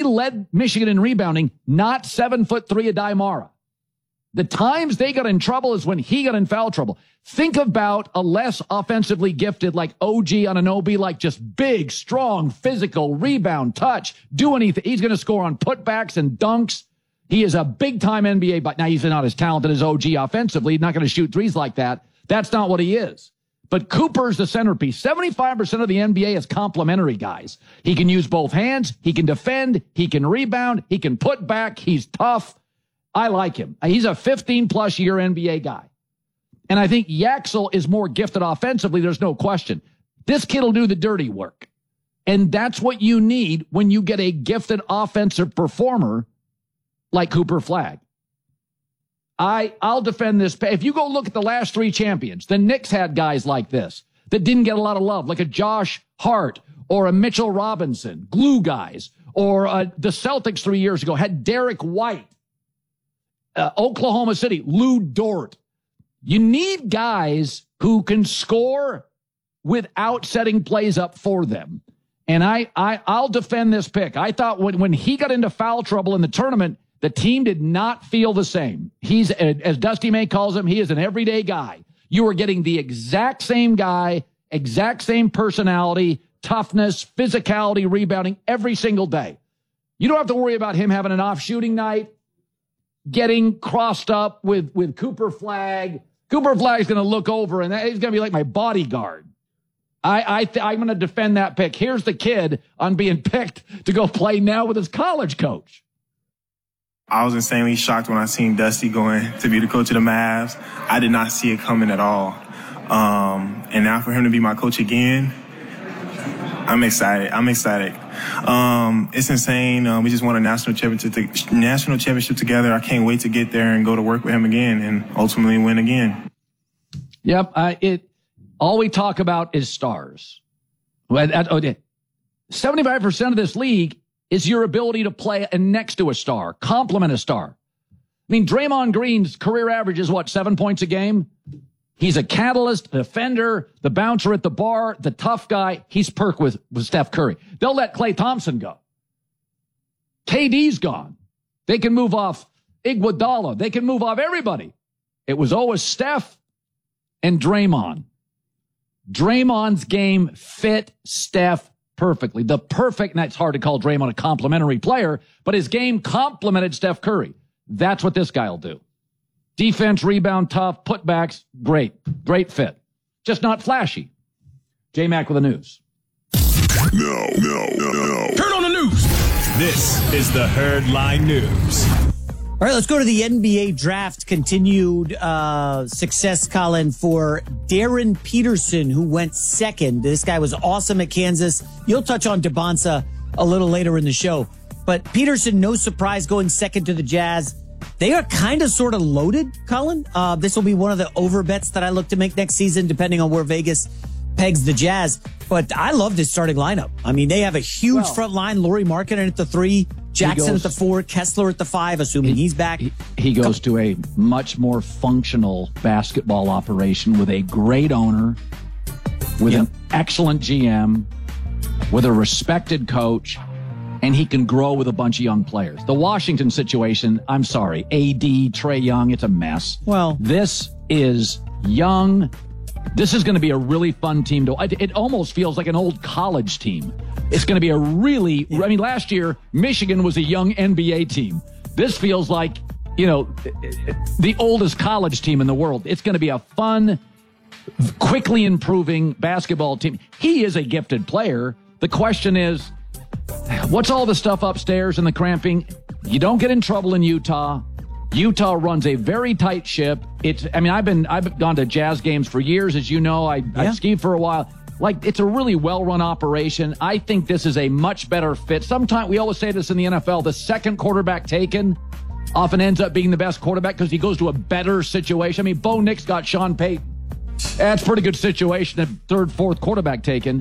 led Michigan in rebounding, not 7'3" Adai Mara. The times they got in trouble is when he got in foul trouble. Think about a less offensively gifted like OG Anunoby, like just big, strong, physical, rebound, touch, do anything. He's going to score on putbacks and dunks. He is a big-time NBA, but now he's not as talented as OG offensively. He's not going to shoot threes like that. That's not what he is. But Cooper's the centerpiece. 75% of the NBA is complementary guys. He can use both hands. He can defend. He can rebound. He can put back. He's tough. I like him. He's a 15-plus year NBA guy. And I think Yaxel is more gifted offensively. There's no question. This kid will do the dirty work. And that's what you need when you get a gifted offensive performer like Cooper Flagg. I'll defend this. If you go look at the last three champions, the Knicks had guys like this that didn't get a lot of love, like a Josh Hart or a Mitchell Robinson, glue guys, or the Celtics 3 years ago had Derek White. Oklahoma City, Lou Dort. You need guys who can score without setting plays up for them. And I'll defend this pick. I thought when he got into foul trouble in the tournament, the team did not feel the same. He's, as Dusty May calls him, he is an everyday guy. You are getting the exact same guy, exact same personality, toughness, physicality, rebounding every single day. You don't have to worry about him having an off shooting night, getting crossed up with Cooper Flagg. Cooper Flagg's going to look over, and he's going to be like my bodyguard. I'm going to defend that pick. Here's the kid on being picked to go play now with his college coach. I was insanely shocked when I seen Dusty going to be the coach of the Mavs. I did not see it coming at all. And now for him to be my coach again, I'm excited. It's insane. We just won a national championship together. I can't wait to get there and go to work with him again and ultimately win again. Yep. All we talk about is stars. 75% of this league is your ability to play next to a star, complement a star. I mean, Draymond Green's career average is what, 7 points a game? He's a catalyst, defender, the bouncer at the bar, the tough guy. He's perk with Steph Curry. They'll let Klay Thompson go. KD's gone. They can move off Iguodala. They can move off everybody. It was always Steph and Draymond. Draymond's game fit Steph perfectly. And that's hard to call Draymond a complimentary player, but his game complemented Steph Curry. That's what this guy will do. Defense, rebound, tough, putbacks, great fit. Just not flashy. J-Mac with the news. No. Turn on the news. This is the Herdline News. All right, let's go to the NBA draft. Continued success, Colin, for Darren Peterson, who went second. This guy was awesome at Kansas. You'll touch on DeBonsa a little later in the show. But Peterson, no surprise, going second to the Jazz. They are kind of sort of loaded, Colin. This will be one of the over bets that I look to make next season, depending on where Vegas pegs the Jazz. But I love this starting lineup. I mean, they have a huge front line. Lauri Markkanen at the 3, Jackson at the 4, Kessler at the 5, assuming he's back. He goes to a much more functional basketball operation with a great owner, with an excellent GM, with a respected coach, and he can grow with a bunch of young players. The Washington situation, I'm sorry, AD, Trae Young, it's a mess. Well, this is young. This is going to be a really fun team to. It almost feels like an old college team. It's going to be a really. I mean, last year Michigan was a young NBA team. This feels like, the oldest college team in the world. It's going to be a fun, quickly improving basketball team. He is a gifted player. The question is, what's all the stuff upstairs and the cramping? You don't get in trouble in Utah. Utah runs a very tight ship. I've gone to Jazz games for years, as you know. I've skied for a while. It's a really well-run operation. I think this is a much better fit. Sometimes we always say this in the NFL, the second quarterback taken often ends up being the best quarterback because he goes to a better situation. I mean, Bo Nix got Sean Payton. That's a pretty good situation. A third, fourth quarterback taken.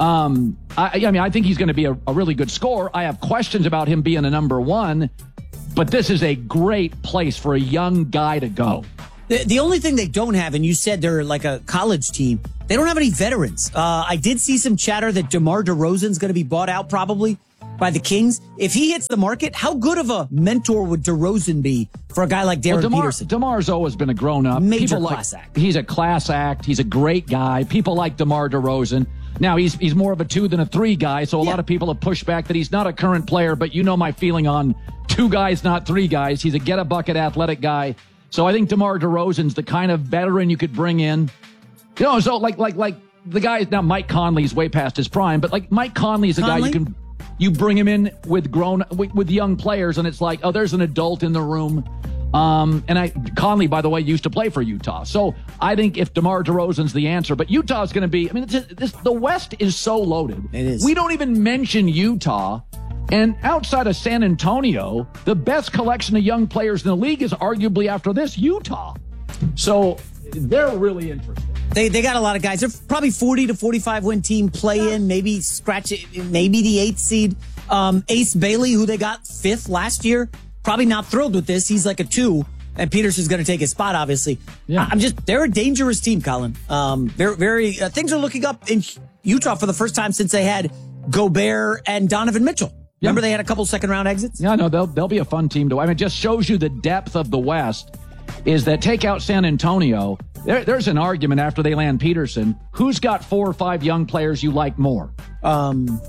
I think he's going to be a really good scorer. I have questions about him being a number one. But this is a great place for a young guy to go. The only thing they don't have, and you said they're like a college team, they don't have any veterans. I did see some chatter that DeMar DeRozan's going to be bought out probably. by the Kings. If he hits the market, how good of a mentor would DeRozan be for a guy like Darren Peterson? DeMar's always been a grown-up. Major People class act. He's a class act. He's a great guy. People like DeMar DeRozan. Now, he's more of a 2 than a 3 guy, so a lot of people have pushed back that he's not a current player, but you know my feeling on 2 guys, not 3 guys. He's a get-a-bucket athletic guy. So I think DeMar DeRozan's the kind of veteran you could bring in. You know, so like the guy, now Mike Conley's way past his prime, but like Mike Conley's a guy you bring him in with with young players, and it's like, oh, there's an adult in the room. Conley, by the way, used to play for Utah. So I think if DeMar DeRozan's the answer, but Utah's going to be, I mean, the West is so loaded. It is. We don't even mention Utah. And outside of San Antonio, the best collection of young players in the league is arguably after this Utah. So they're really interesting. They got a lot of guys. They're probably 40 to 45 win team play in, maybe scratch it, maybe the 8th seed. Ace Bailey, who they got 5th last year, probably not thrilled with this. He's like a 2, and Peterson's going to take his spot, obviously. Yeah. They're a dangerous team, Colin. Things are looking up in Utah for the first time since they had Gobert and Donovan Mitchell. Remember they had a couple second-round exits? Yeah, no, they'll be a fun team to. I mean, it just shows you the depth of the West. Is that take out San Antonio? There's an argument after they land Peterson. Who's got 4 or 5 young players you like more? Young?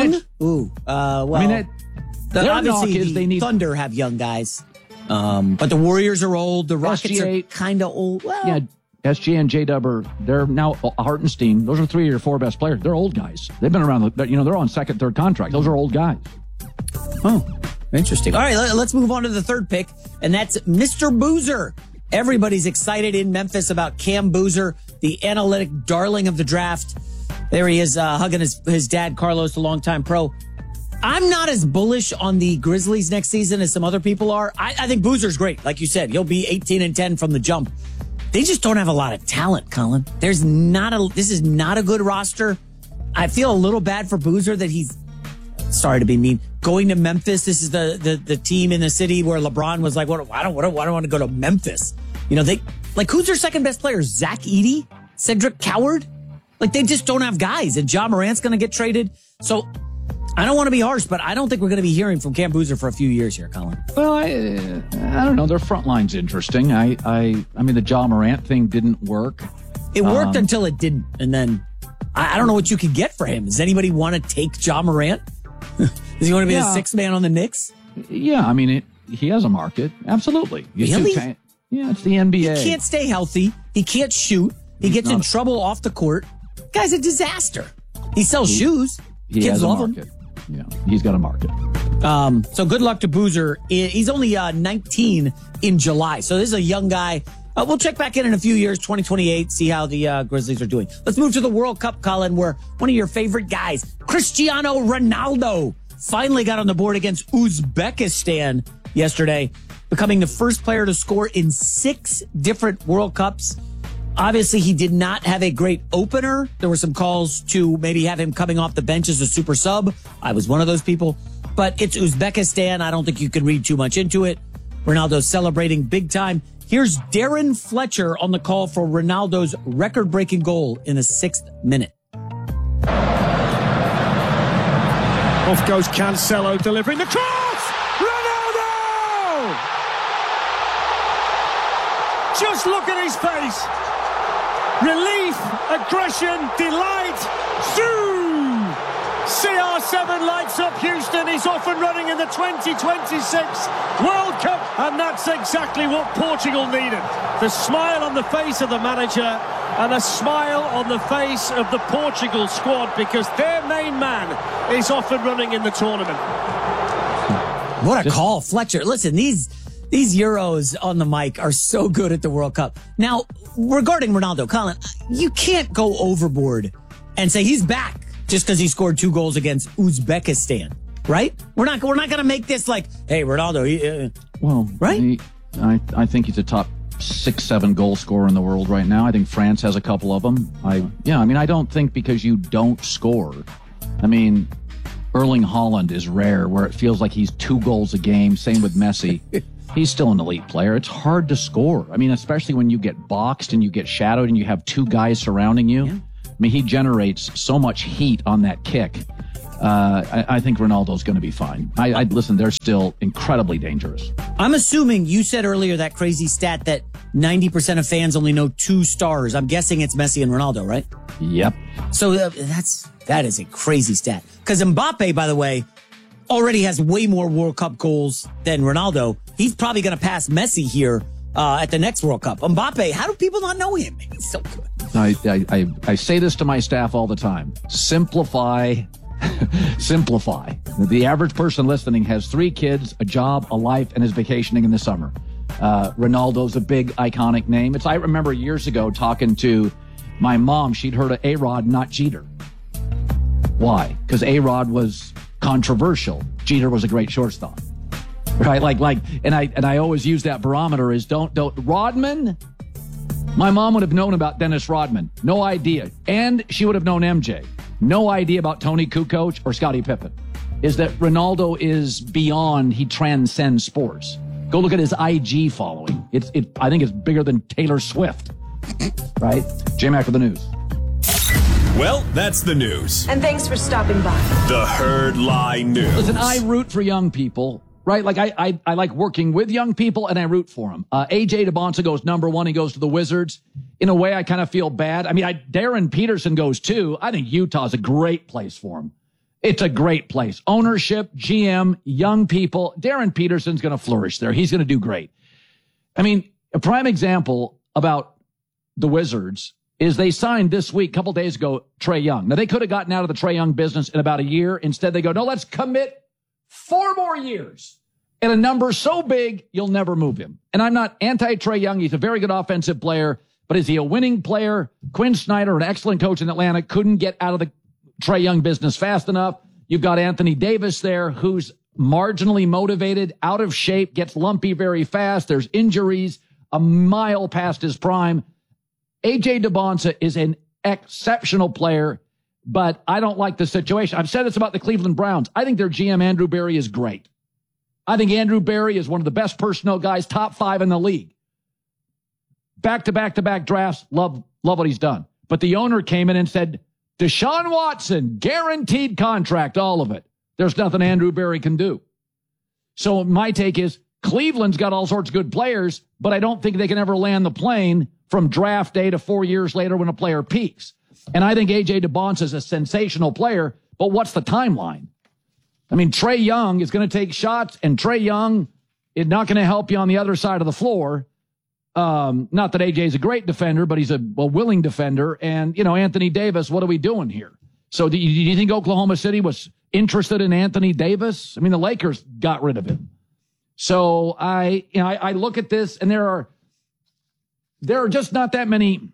Obviously the Thunder have young guys. But the Warriors are old. The Rockets are kind of old. Well, yeah, SGA and J-Dub they're now Hartenstein. Those are 3 or 4 best players. They're old guys. They've been around. They're on 2nd, 3rd contract. Those are old guys. Oh, interesting. All right, let's move on to the 3rd pick, and that's Mr. Boozer. Everybody's excited in Memphis about Cam Boozer, the analytic darling of the draft. There he is, hugging his dad, Carlos, the longtime pro. I'm not as bullish on the Grizzlies next season as some other people are. I think Boozer's great. Like you said, he'll be 18-10 from the jump. They just don't have a lot of talent, Colin. This is not a good roster. I feel a little bad for Boozer that he's, sorry to be mean, going to Memphis. This is the team in the city where LeBron was like, I don't want to go to Memphis. Who's their second best player? Zach Edey? Cedric Coward? They just don't have guys, and Ja Morant's going to get traded. So I don't want to be harsh, but I don't think we're going to be hearing from Cam Boozer for a few years here, Colin. Well, I don't know. Their front line's interesting. I mean, the Ja Morant thing didn't work. It worked until it didn't, and then I don't know what you could get for him. Does anybody want to take Ja Morant? Does he want to be the 6th man on the Knicks? Yeah, I mean, he has a market. Absolutely. Really? Yeah, it's the NBA. He can't stay healthy. He can't shoot. He gets in trouble off the court. Guy's a disaster. He sells shoes. Kids love him. Yeah, he's got a market. So good luck to Boozer. He's only 19 in July. So this is a young guy. We'll check back in a few years, 2028, see how the Grizzlies are doing. Let's move to the World Cup, Colin, where one of your favorite guys, Cristiano Ronaldo, finally got on the board against Uzbekistan yesterday, becoming the first player to score in 6 different World Cups. Obviously, he did not have a great opener. There were some calls to maybe have him coming off the bench as a super sub. I was one of those people. But it's Uzbekistan. I don't think you can read too much into it. Ronaldo's celebrating big time. Here's Darren Fletcher on the call for Ronaldo's record-breaking goal in the 6th minute. Off goes Cancelo, delivering the cross! Ronaldo! Just look at his face. Relief, aggression, delight. Zoom! CR7 lights up Houston. He's off and running in the 2026 World Cup. And that's exactly what Portugal needed. The smile on the face of the manager and a smile on the face of the Portugal squad, because their main man is off and running in the tournament. What a call, Fletcher. Listen, these Euros on the mic are so good at the World Cup. Now, regarding Ronaldo, Colin, you can't go overboard and say he's back just because he scored 2 goals against Uzbekistan, right? We're not going to make this like, hey, Ronaldo, right? I think he's a top 6-7 goal scorer in the world right now. I think France has a couple of them. I don't think because you don't score. I mean, Erling Haaland is rare, where it feels like he's 2 goals a game. Same with Messi. He's still an elite player. It's hard to score. I mean, especially when you get boxed and you get shadowed and you have 2 guys surrounding you. Yeah. I mean, he generates so much heat on that kick. I think Ronaldo's going to be fine. Listen, they're still incredibly dangerous. I'm assuming you said earlier that crazy stat that 90% of fans only know 2 stars. I'm guessing it's Messi and Ronaldo, right? Yep. So that is a crazy stat. Because Mbappe, by the way, already has way more World Cup goals than Ronaldo. He's probably going to pass Messi here at the next World Cup. Mbappe, how do people not know him? He's so good. I say this to my staff all the time. Simplify. Simplify. The average person listening has 3 kids, a job, a life, and is vacationing in the summer. Ronaldo's a big, iconic name. I remember years ago talking to my mom. She'd heard of A-Rod, not Jeter. Why? Because A-Rod was controversial. Jeter was a great shortstop. Right? And I always use that barometer is don't Rodman. My mom would have known about Dennis Rodman. No idea. And she would have known MJ. No idea about Tony Kukoc or Scottie Pippen. Is that Ronaldo is beyond, he transcends sports. Go look at his IG following. I think it's bigger than Taylor Swift. Right? J-Mac with the news. Well, that's the news. And thanks for stopping by. The Herd Lie News. Listen, I root for young people, right? Like I like working with young people and I root for them. AJ DeBonsa goes number 1. He goes to the Wizards. In a way, I kind of feel bad. I mean, Darren Peterson goes too. I think Utah's a great place for him. It's a great place. Ownership, GM, young people. Darren Peterson's going to flourish there. He's going to do great. I mean, a prime example about the Wizards is they signed this week, a couple days ago, Trae Young. Now, they could have gotten out of the Trae Young business in about a year. Instead, they go, no, let's commit 4 more years and a number so big, you'll never move him. And I'm not anti-Trae Young. He's a very good offensive player. But is he a winning player? Quinn Snyder, an excellent coach in Atlanta, couldn't get out of the Trae Young business fast enough. You've got Anthony Davis there, who's marginally motivated, out of shape, gets lumpy very fast. There's injuries, a mile past his prime. AJ DeBonsa is an exceptional player, but I don't like the situation. I've said this about the Cleveland Browns. I think their GM, Andrew Berry, is great. I think Andrew Berry is one of the best personnel guys, top 5 in the league. Back-to-back-to-back drafts, love what he's done. But the owner came in and said, Deshaun Watson, guaranteed contract, all of it. There's nothing Andrew Berry can do. So my take is Cleveland's got all sorts of good players, but I don't think they can ever land the plane from draft day to 4 years later when a player peaks. And I think A.J. DeBonsa is a sensational player, but what's the timeline? I mean, Trae Young is going to take shots, and Trae Young is not going to help you on the other side of the floor. Not that AJ's a great defender, but he's a willing defender. And, Anthony Davis, what are we doing here? So do you think Oklahoma City was interested in Anthony Davis? I mean, the Lakers got rid of him. So I look at this, and there are just not that many.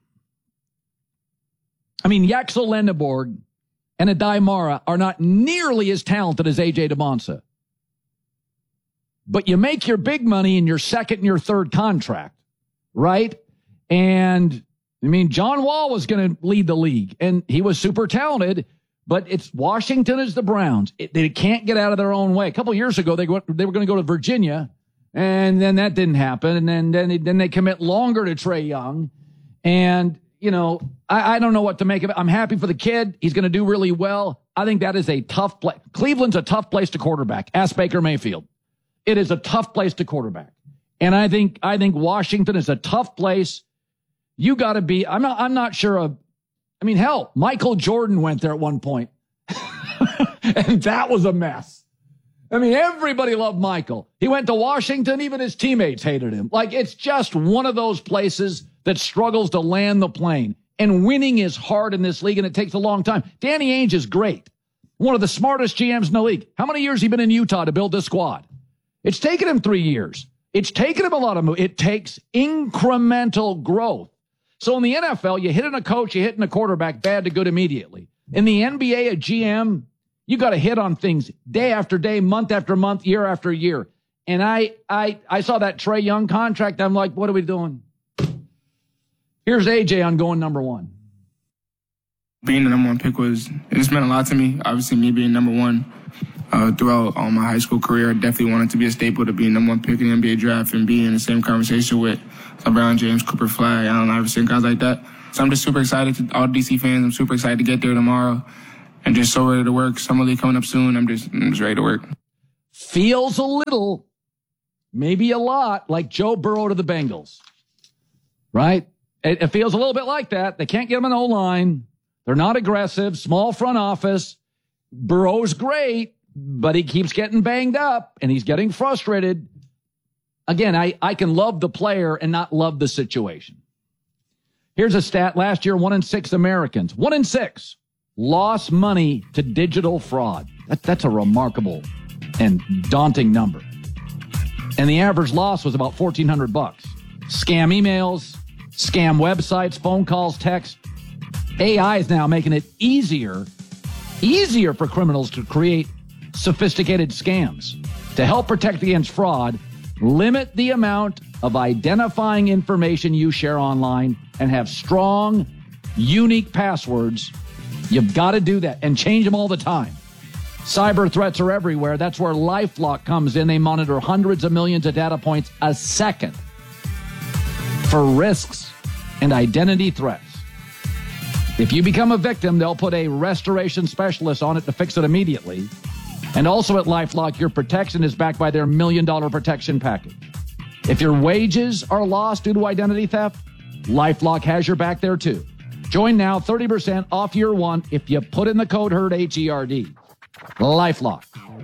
I mean, Yaxel Lendeborg and Adai Mara are not nearly as talented as AJ DeBonsa. But you make your big money in your second and your third contract. Right? And, I mean, John Wall was going to lead the league, and he was super talented, but it's Washington is the Browns. They can't get out of their own way. A couple of years ago, they were going to go to Virginia, and then that didn't happen, and then they commit longer to Trae Young. And, I don't know what to make of it. I'm happy for the kid. He's going to do really well. I think that is a tough place. Cleveland's a tough place to quarterback. Ask Baker Mayfield. It is a tough place to quarterback. And I think Washington is a tough place. You got to be. I'm not sure. Hell, Michael Jordan went there at one point, and that was a mess. I mean, everybody loved Michael. He went to Washington. Even his teammates hated him. Like, it's just one of those places that struggles to land the plane. And winning is hard in this league, and it takes a long time. Danny Ainge is great. One of the smartest GMs in the league. How many years has he been in Utah to build this squad? It's taken him 3 years. It's taken him a lot of moves. It takes incremental growth. So in the NFL, you hit in a coach, you hit in a quarterback, bad to good immediately. In the NBA, a GM, you got to hit on things day after day, month after month, year after year. And I saw that Trae Young contract. I'm like, what are we doing? Here's AJ on going number 1. Being the number 1 pick it's meant a lot to me. Obviously, me being number 1. Throughout my high school career, I definitely wanted to be a staple to be number 1 pick in the NBA draft and be in the same conversation with LeBron James, Cooper Flag, Allen Iverson, guys like that. So I'm just super excited to all DC fans. I'm super excited to get there tomorrow and just so ready to work. Summer League coming up soon. I'm just ready to work. Feels a little, maybe a lot, like Joe Burrow to the Bengals, right? It feels a little bit like that. They can't get him an O-line. They're not aggressive, small front office. Burrow's great, but he keeps getting banged up, and he's getting frustrated. Again, I can love the player and not love the situation. Here's a stat. Last year, 1 in 6 Americans, 1 in 6, lost money to digital fraud. That's a remarkable and daunting number. And the average loss was about $1,400. Scam emails, scam websites, phone calls, text. AI is now making it easier for criminals to create sophisticated scams. To help protect against fraud, limit the amount of identifying information you share online and have strong, unique passwords. You've got to do that and change them all the time. Cyber threats are everywhere. That's where LifeLock comes in. They monitor hundreds of millions of data points a second for risks and identity threats. If you become a victim, they'll put a restoration specialist on it to fix it immediately. And also at LifeLock, your protection is backed by their $1 million protection package. If your wages are lost due to identity theft, LifeLock has your back there too. Join now, 30% off year one if you put in the code HERD, H-E-R-D. LifeLock.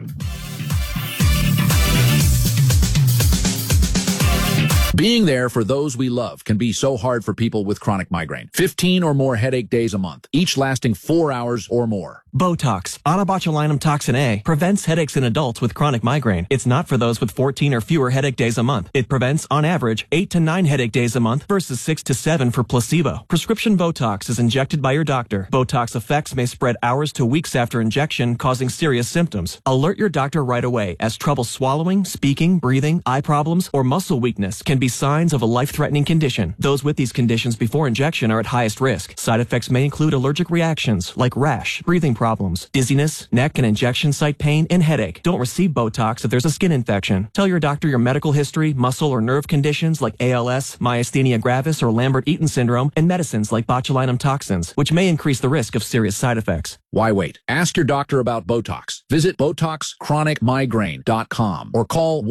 Being there for those we love can be so hard for people with chronic migraine. 15 or more headache days a month, each lasting 4 hours or more. Botox, onabotulinum toxin A, prevents headaches in adults with chronic migraine. It's not for those with 14 or fewer headache days a month. It prevents, on average, 8 to 9 headache days a month versus 6 to 7 for placebo. Prescription Botox is injected by your doctor. Botox effects may spread hours to weeks after injection, causing serious symptoms. Alert your doctor right away, as trouble swallowing, speaking, breathing, eye problems, or muscle weakness can be signs of a life-threatening condition. Those with these conditions before injection are at highest risk. Side effects may include allergic reactions like rash, breathing problems, dizziness, neck and injection site pain, and headache. Don't receive Botox if there's a skin infection. Tell your doctor your medical history, muscle or nerve conditions like ALS, myasthenia gravis, or Lambert-Eaton syndrome, and medicines like botulinum toxins, which may increase the risk of serious side effects. Why wait? Ask your doctor about Botox. Visit BotoxChronicMigraine.com or call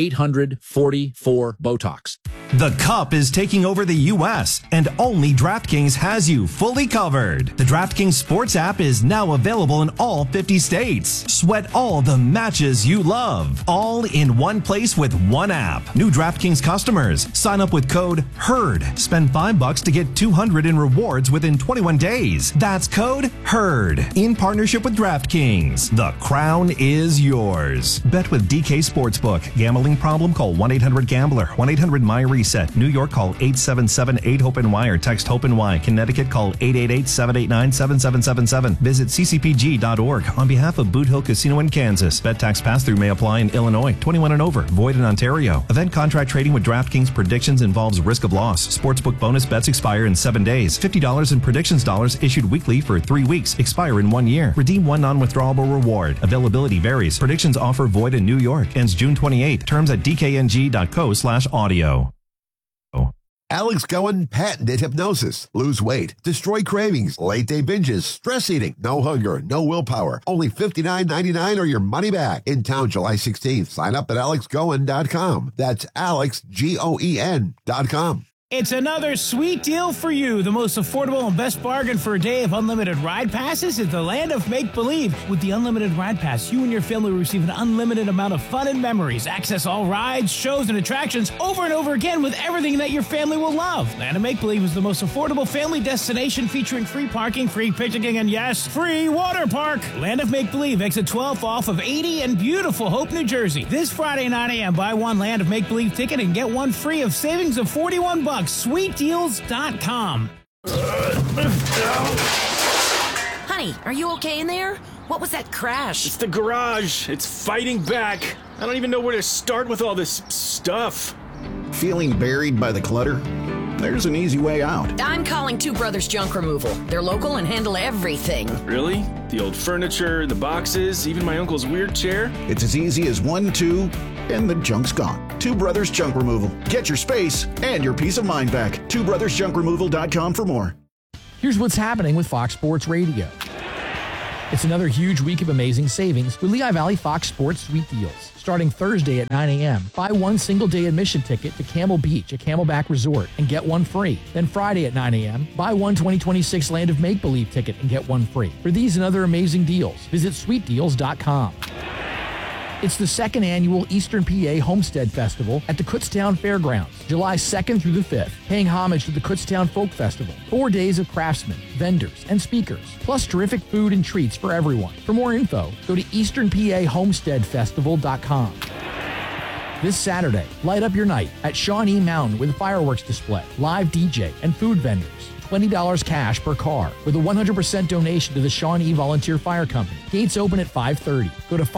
1-800-44-BOTOX. The Cup is taking over the U.S., and only DraftKings has you fully covered. The DraftKings Sports app is now available in all 50 states. Sweat all the matches you love, all in one place with one app. New DraftKings customers, sign up with code HERD. Spend $5 to get $200 in rewards within 21 days. That's code HERD. In partnership with DraftKings. The crown is yours. Bet with DK Sportsbook. Gambling problem? Call 1-800-GAMBLER. 1-800-MY-RESET. New York, call 877-8-HOPE-NY or text HOPE-NY. Connecticut, call 888-789-7777. Visit ccpg.org. On behalf of Boot Hill Casino in Kansas. Bet tax pass-through may apply in Illinois. 21 and over. Void in Ontario. Event contract trading with DraftKings predictions involves risk of loss. Sportsbook bonus bets expire in 7 days. $50 in predictions dollars issued weekly for 3 weeks. Expire in 1 year. Redeem one non-withdrawable reward. Availability varies. Predictions offer void in New York. Ends June 28th. Terms at dkng.co/audio. Alex Cohen patented hypnosis. Lose weight, destroy cravings, late day binges, stress eating, no hunger, no willpower. Only $59.99 or your money back. In town July 16th. Sign up at alexcohen.com. That's alexgoen.com. It's another sweet deal for you. The most affordable and best bargain for a day of unlimited ride passes is the land of make-believe. With the unlimited ride pass, you and your family will receive an unlimited amount of fun and memories. Access all rides, shows, and attractions over and over again with everything that your family will love. Land of Make-Believe is the most affordable family destination featuring free parking, free picnicking, and yes, free water park. Land of Make-Believe, exit 12 off of 80 in beautiful Hope, New Jersey. This Friday, 9 a.m., buy one Land of Make-Believe ticket and get one free of savings of $41. SweetDeals.com. Honey, are you okay in there? What was that crash? It's the garage. It's fighting back. I don't even know where to start with all this stuff. Feeling buried by the clutter? There's an easy way out. I'm calling Two Brothers Junk Removal. They're local and handle everything. Really? The old furniture, the boxes, even my uncle's weird chair? It's as easy as 1, 2, and the junk's gone. Two Brothers Junk Removal. Get your space and your peace of mind back. TwoBrothersJunkRemoval.com for more. Here's what's happening with Fox Sports Radio. It's another huge week of amazing savings with Lehigh Valley Fox Sports Sweet Deals. Starting Thursday at 9 a.m., buy one single-day admission ticket to Camel Beach, a Camelback resort, and get one free. Then Friday at 9 a.m., buy one 2026 Land of Make-Believe ticket and get one free. For these and other amazing deals, visit sweetdeals.com. It's the second annual Eastern PA Homestead Festival at the Kutztown Fairgrounds, July 2nd through the 5th, paying homage to the Kutztown Folk Festival. 4 days of craftsmen, vendors, and speakers, plus terrific food and treats for everyone. For more info, go to easternpahomesteadfestival.com. This Saturday, light up your night at Shawnee Mountain with a fireworks display, live DJ, and food vendors. $20 cash per car with a 100% donation to the Shawnee Volunteer Fire Company. Gates open at 5:30. Go to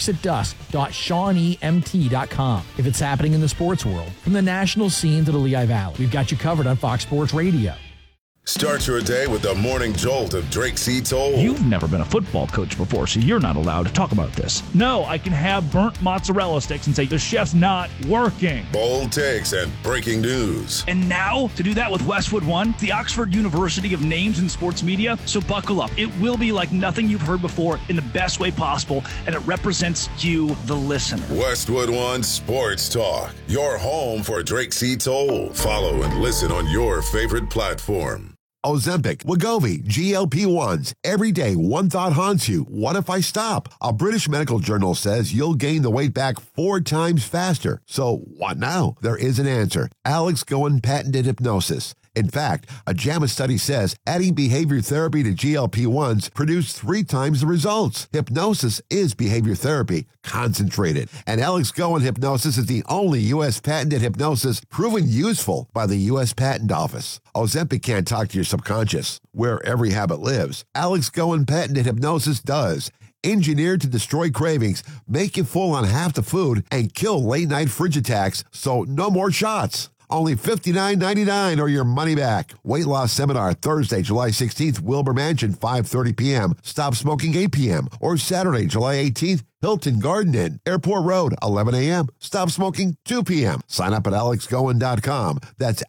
fireworksatdusk.shawneemt.com. If it's happening in the sports world, from the national scene to the Lehigh Valley, we've got you covered on Fox Sports Radio. Start your day with the morning jolt of Drake C. Toll. You've never been a football coach before, so you're not allowed to talk about this. No, I can have burnt mozzarella sticks and say the chef's not working. Bold takes and breaking news. And now, to do that with Westwood One, the Oxford University of names in sports media, so buckle up. It will be like nothing you've heard before in the best way possible, and it represents you, the listener. Westwood One Sports Talk, your home for Drake C. Toll. Follow and listen on your favorite platform. Ozempic, Wegovy, GLP-1s. Every day, one thought haunts you. What if I stop? A British medical journal says you'll gain the weight back 4 times faster. So what now? There is an answer. Alex Goen patented hypnosis. In fact, a JAMA study says adding behavior therapy to GLP-1s produced 3 times the results. Hypnosis is behavior therapy, concentrated. And Alex Goen hypnosis is the only U.S. patented hypnosis proven useful by the U.S. Patent Office. Ozempic can't talk to your subconscious, where every habit lives. Alex Goen patented hypnosis does. Engineered to destroy cravings, make you full on half the food, and kill late-night fridge attacks, so no more shots. Only $59.99 or your money back. Weight loss seminar Thursday, July 16th, Wilbur Mansion, 5:30 p.m. Stop smoking 8 p.m. Or Saturday, July 18th, Hilton Garden Inn, Airport Road, 11 a.m. Stop smoking 2 p.m. Sign up at alexgoen.com. That's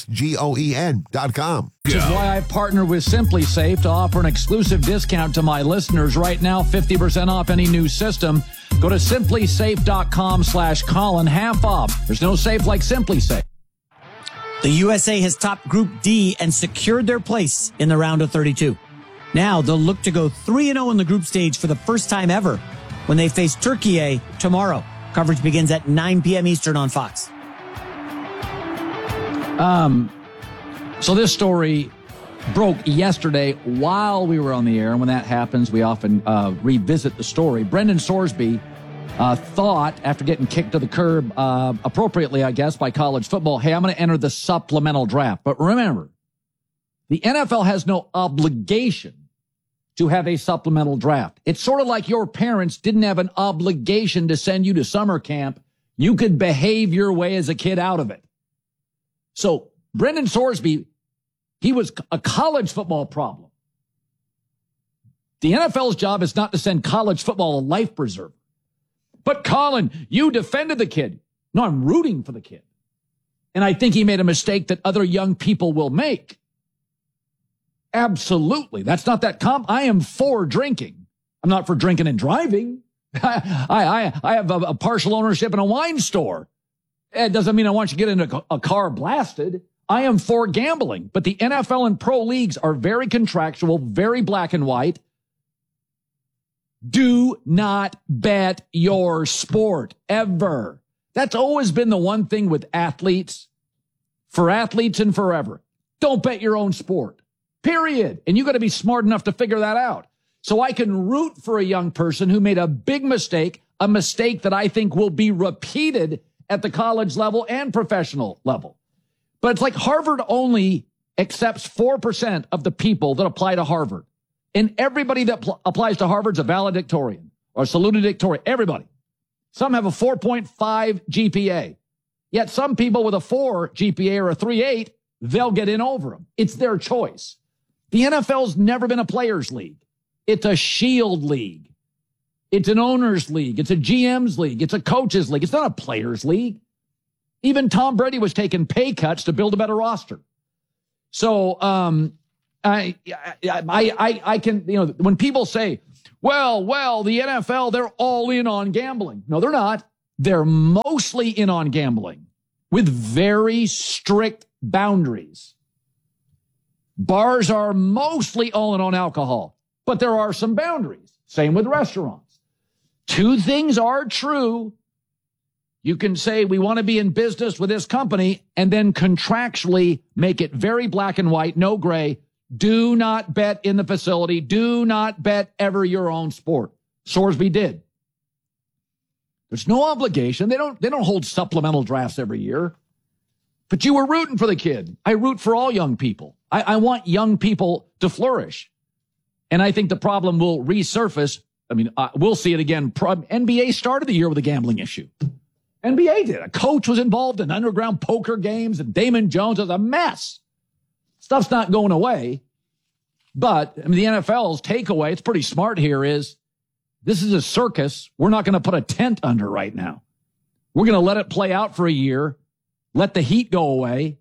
alexgoen.com. Which is why I partner with Simply Safe to offer an exclusive discount to my listeners right now, 50% off any new system. Go to simplysafe.com/Colin, half off. There's no safe like Simply Safe. The USA has topped Group D and secured their place in the round of 32. Now they'll look to go 3-0 in the group stage for the first time ever when they face Turkey tomorrow. Coverage begins at 9 p.m. Eastern on Fox. So this story broke yesterday while we were on the air, and when that happens, we often revisit the story. Brendan Sorsby thought, after getting kicked to the curb, appropriately, I guess, by college football, hey, I'm going to enter the supplemental draft. But remember, the NFL has no obligation to have a supplemental draft. It's sort of like your parents didn't have an obligation to send you to summer camp. You could behave your way as a kid out of it. So Brendan Sorsby, he was a college football problem. The NFL's job is not to send college football a life preserver. But Colin, you defended the kid. No, I'm rooting for the kid. And I think he made a mistake that other young people will make. Absolutely. That's not that I am for drinking. I'm not for drinking and driving. I have a partial ownership in a wine store. It doesn't mean I want you to get into a car blasted. I am for gambling. But the NFL and pro leagues are very contractual, very black and white. Do not bet your sport, ever. That's always been the one thing with athletes, for athletes and forever. Don't bet your own sport, period. And you got to be smart enough to figure that out. So I can root for a young person who made a big mistake, a mistake that I think will be repeated at the college level and professional level. But it's like Harvard only accepts 4% of the people that apply to Harvard. And everybody that applies to Harvard's a valedictorian or salutatorian. Everybody. Some have a 4.5 GPA. Yet some people with a 4 GPA or a 3.8, they'll get in over them. It's their choice. The NFL's never been a players' league. It's a shield league. It's an owners' league. It's a GM's league. It's a coaches' league. It's not a players' league. Even Tom Brady was taking pay cuts to build a better roster. So, I can, when people say, well, the NFL, they're all in on gambling. No, they're not. They're mostly in on gambling with very strict boundaries. Bars are mostly all in on alcohol, but there are some boundaries. Same with restaurants. Two things are true. You can say we want to be in business with this company and then contractually make it very black and white, no gray. Do not bet in the facility. Do not bet ever your own sport. Sorsby did. There's no obligation. They don't hold supplemental drafts every year. But you were rooting for the kid. I root for all young people. I want young people to flourish. And I think the problem will resurface. I mean, we'll see it again. NBA started the year with a gambling issue. NBA did. A coach was involved in underground poker games, and Damon Jones was a mess. Stuff's not going away. But I mean, the NFL's takeaway, it's pretty smart here, is this is a circus. We're not going to put a tent under right now. We're going to let it play out for a year, let the heat go away.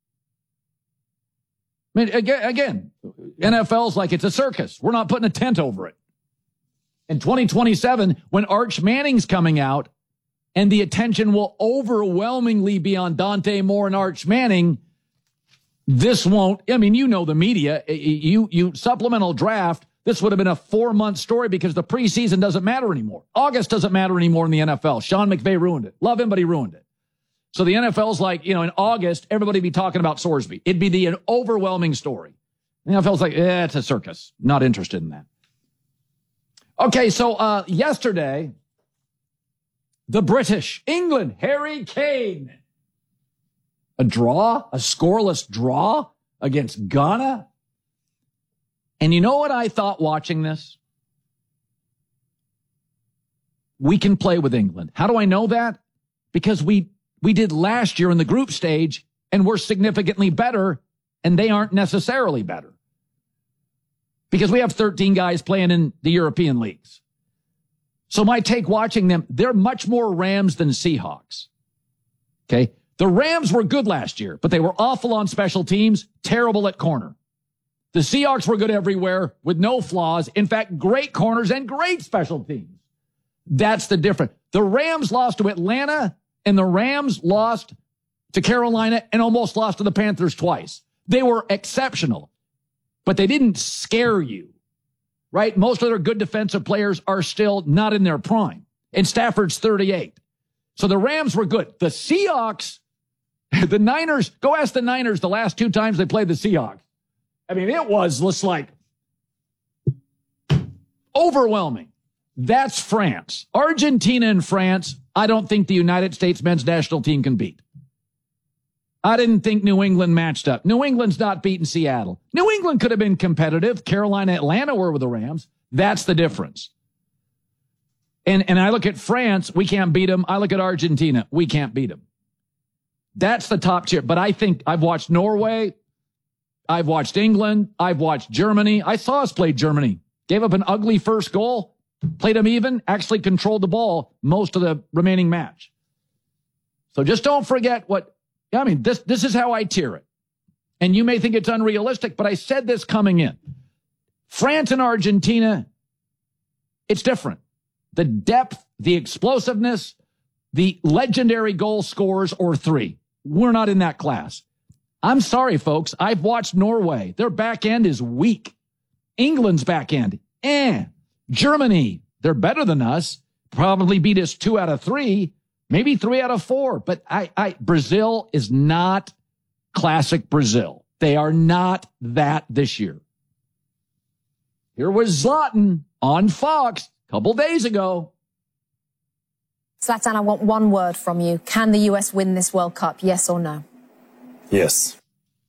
I mean, again, NFL's like it's a circus. We're not putting a tent over it. In 2027, when Arch Manning's coming out, and the attention will overwhelmingly be on Dante Moore and Arch Manning, this won't, I mean, you know the media, you supplemental draft, this would have been a 4-month story because the preseason doesn't matter anymore. August doesn't matter anymore in the NFL. Sean McVay ruined it. Love him, but he ruined it. So the NFL's like, in August, everybody be talking about Sorsby. It'd be an overwhelming story. The NFL's like, it's a circus. Not interested in that. Okay, so yesterday, the British, England, Harry Kane. A draw, a scoreless draw against Ghana. And you know what I thought watching this? We can play with England. How do I know that? Because we did last year in the group stage, and we're significantly better, and they aren't necessarily better. Because we have 13 guys playing in the European leagues. So my take watching them, they're much more Rams than Seahawks. Okay? The Rams were good last year, but they were awful on special teams, terrible at corner. The Seahawks were good everywhere with no flaws. In fact, great corners and great special teams. That's the difference. The Rams lost to Atlanta, and the Rams lost to Carolina and almost lost to the Panthers twice. They were exceptional, but they didn't scare you, right? Most of their good defensive players are still not in their prime, and Stafford's 38. So the Rams were good. The Seahawks, the Niners, go ask the Niners the last 2 times they played the Seahawks. I mean, it was just like overwhelming. That's France. Argentina and France, I don't think the United States men's national team can beat. I didn't think New England matched up. New England's not beating Seattle. New England could have been competitive. Carolina, Atlanta were with the Rams. That's the difference. And I look at France, we can't beat them. I look at Argentina, we can't beat them. That's the top tier. But I think I've watched Norway. I've watched England. I've watched Germany. I saw us play Germany. Gave up an ugly first goal. Played them even. Actually controlled the ball most of the remaining match. So just don't forget this is how I tier it. And you may think it's unrealistic, but I said this coming in. France and Argentina, it's different. The depth, the explosiveness, the legendary goal scorers or 3. We're not in that class. I'm sorry, folks. I've watched Norway. Their back end is weak. England's back end, Germany, they're better than us. Probably beat us 2 out of 3, maybe 3 out of 4. But Brazil is not classic Brazil. They are not that this year. Here was Zlatan on Fox a couple days ago. Zlatan, I want one word from you. Can the U.S. win this World Cup, yes or no? Yes.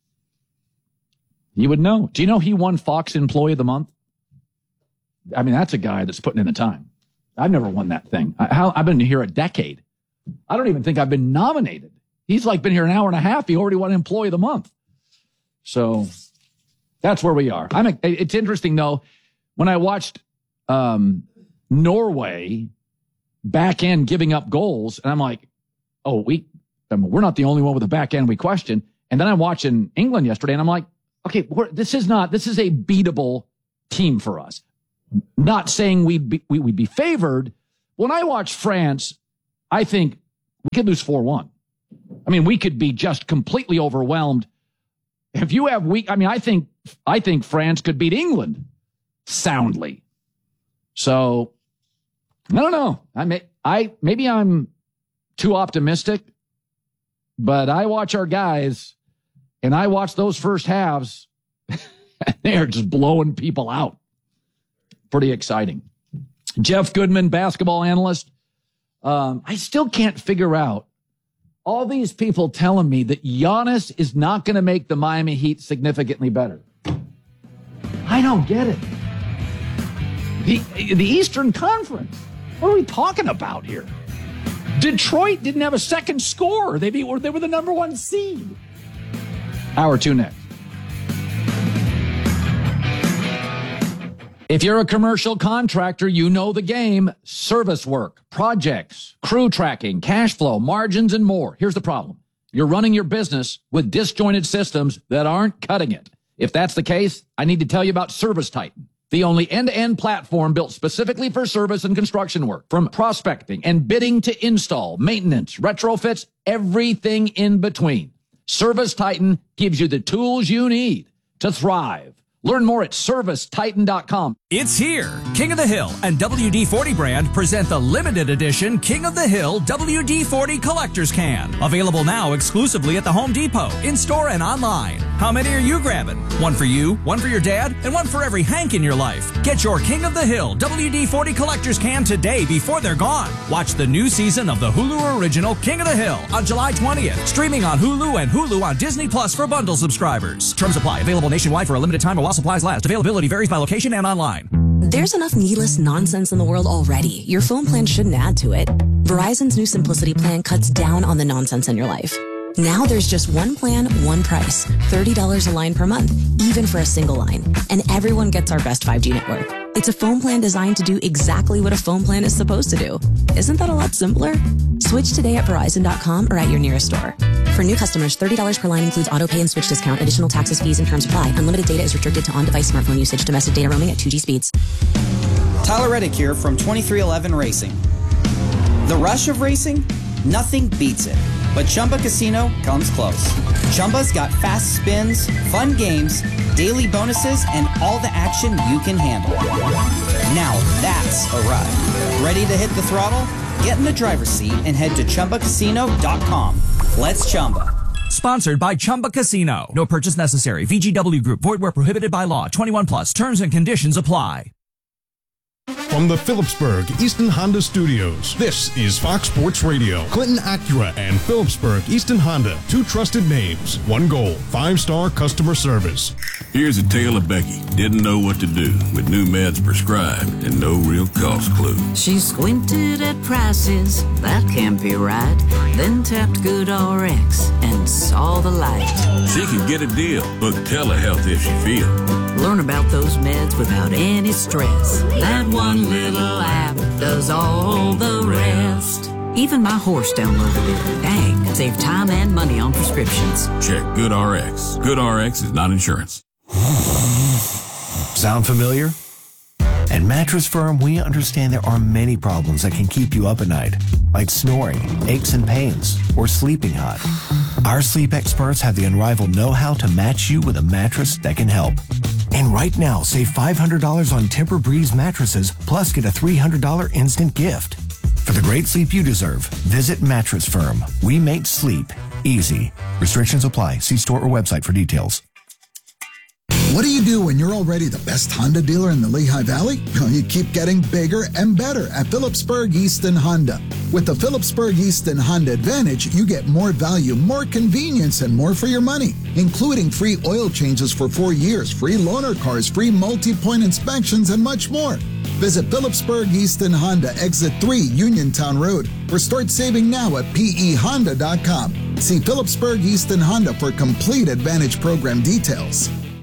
You would know. Do you know he won Fox Employee of the Month? I mean, that's a guy that's putting in the time. I've never won that thing. I've been here a decade. I don't even think I've been nominated. He's like been here an hour and a half. He already won Employee of the Month. So that's where we are. It's interesting, though, when I watched Norway back end giving up goals, and I'm like, we're not the only one with a back end we question. And then I'm watching England yesterday, and I'm like, okay, this is a beatable team for us. Not saying we'd be favored. When I watch France, I think we could lose 4-1. I mean, we could be just completely overwhelmed. If you have I think France could beat England soundly. So I don't know. Maybe I'm too optimistic, but I watch our guys and I watch those first halves. They're just blowing people out. Pretty exciting. Jeff Goodman, basketball analyst. I still can't figure out all these people telling me that Giannis is not going to make the Miami Heat significantly better. I don't get it. The Eastern Conference. What are we talking about here? Detroit didn't have a second score. They were the number 1 seed. Hour 2 next. If you're a commercial contractor, you know the game. Service work, projects, crew tracking, cash flow, margins, and more. Here's the problem. You're running your business with disjointed systems that aren't cutting it. If that's the case, I need to tell you about Service Titan, the only end-to-end platform built specifically for service and construction work. From prospecting and bidding to install, maintenance, retrofits, everything in between. Service Titan gives you the tools you need to thrive. Learn more at ServiceTitan.com. It's here. King of the Hill and WD-40 brand present the limited edition King of the Hill WD-40 Collector's Can. Available now exclusively at the Home Depot, in-store and online. How many are you grabbing? One for you, one for your dad, and one for every Hank in your life. Get your King of the Hill WD-40 Collector's Can today before they're gone. Watch the new season of the Hulu original King of the Hill on July 20th. Streaming on Hulu and Hulu on Disney Plus for bundle subscribers. Terms apply. Available nationwide for a limited time while supplies last. Availability varies by location and online. There's enough needless nonsense in the world already. Your phone plan shouldn't add to it. Verizon's new Simplicity plan cuts down on the nonsense in your life. Now there's just one plan, one price. $30 a line per month, even for a single line. And everyone gets our best 5G network. It's a phone plan designed to do exactly what a phone plan is supposed to do. Isn't that a lot simpler? Switch today at Verizon.com or at your nearest store. For new customers, $30 per line includes auto pay and switch discount. Additional taxes, fees, and terms apply. Unlimited data is restricted to on-device smartphone usage. Domestic data roaming at 2G speeds. Tyler Reddick here from 2311 Racing. The rush of racing? Nothing beats it. But Chumba Casino comes close. Chumba's got fast spins, fun games, daily bonuses, and all the action you can handle. Now that's a ride. Ready to hit the throttle? Get in the driver's seat and head to ChumbaCasino.com. Let's Chumba. Sponsored by Chumba Casino. No purchase necessary. VGW Group. Void where prohibited by law. 21 plus. Terms and conditions apply. From the Phillipsburg Easton Honda Studios, this is Fox Sports Radio. Clinton Acura and Phillipsburg Easton Honda, two trusted names, one goal, 5-star customer service. Here's a tale of Becky. Didn't know what to do with new meds prescribed and no real cost clue. She squinted at prices, that can't be right. Then tapped GoodRx and saw the light. She can get a deal. Book telehealth if she feels. Learn about those meds without any stress. That one little app does all the rest. Even my horse downloaded it. Dang, save time and money on prescriptions. Check GoodRx. GoodRx is not insurance. Sound familiar? At Mattress Firm, we understand there are many problems that can keep you up at night, like snoring, aches and pains, or sleeping hot. Our sleep experts have the unrivaled know-how to match you with a mattress that can help. And right now, save $500 on Tempur-Breeze mattresses, plus get a $300 instant gift. For the great sleep you deserve, visit Mattress Firm. We make sleep easy. Restrictions apply. See store or website for details. What do you do when you're already the best Honda dealer in the Lehigh Valley? Well, you keep getting bigger and better at Phillipsburg Easton Honda. With the Phillipsburg Easton Honda Advantage, you get more value, more convenience, and more for your money, including free oil changes for 4 years, free loaner cars, free multi-point inspections, and much more. Visit Phillipsburg Easton Honda, Exit 3, Uniontown Road, or start saving now at PEHonda.com. See Phillipsburg Easton Honda for complete Advantage program details.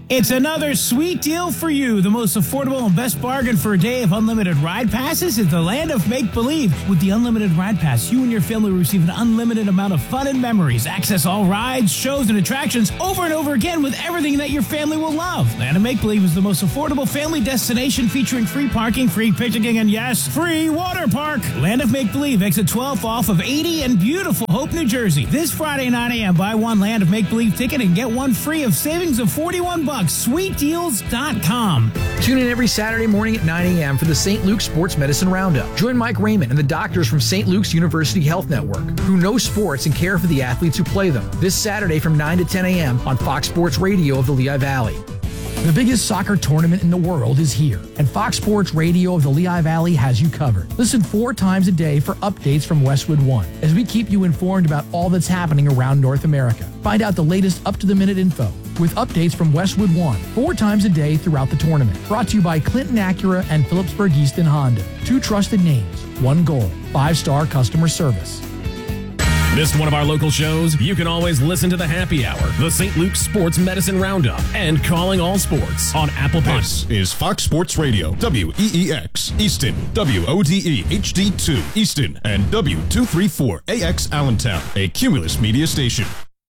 It's another sweet deal for you. The most affordable and best bargain for a day of unlimited ride passes is the land of make-believe. With the unlimited ride pass, you and your family will receive an unlimited amount of fun and memories. Access all rides, shows, and attractions over and over again with everything that your family will love. Land of Make-Believe is the most affordable family destination featuring free parking, free picnicking, and yes, free water park. Land of Make-Believe, exit 12 off of 80 in beautiful Hope, New Jersey. This Friday, 9 a.m., buy one Land of Make-Believe ticket and get one free of savings of $41. SweetDeals.com. Tune in every Saturday morning at 9 a.m. for the St. Luke's Sports Medicine Roundup. Join Mike Raymond and the doctors from St. Luke's University Health Network, who know sports and care for the athletes who play them. This Saturday from 9 to 10 a.m. on Fox Sports Radio of the Lehigh Valley. The biggest soccer tournament in the world is here, and Fox Sports Radio of the Lehigh Valley has you covered. Listen 4 times a day for updates from Westwood One, as we keep you informed about all that's happening around North America. Find out the latest up-to-the-minute info with updates from Westwood One 4 times a day throughout the tournament. Brought to you by Clinton Acura and Phillipsburg Easton Honda. 2 trusted names, 1 goal, 5-star customer service. Missed one of our local shows? You can always listen to the Happy Hour, the St. Luke's Sports Medicine Roundup, and Calling All Sports on Apple Podcasts. This is Fox Sports Radio, WEEX, Easton, WODE, HD2, Easton, and W234AX Allentown, a Cumulus media station.